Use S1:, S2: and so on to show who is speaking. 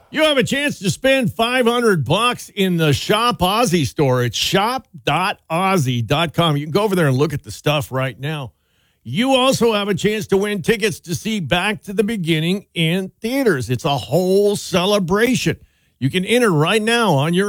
S1: You have a chance to spend $500 in the Shop Aussie store. It's shop.aussie.com. You can go over there and look at the stuff right now. You also have a chance to win tickets to see Back to the Beginning in theaters. It's a whole celebration. You can enter right now on your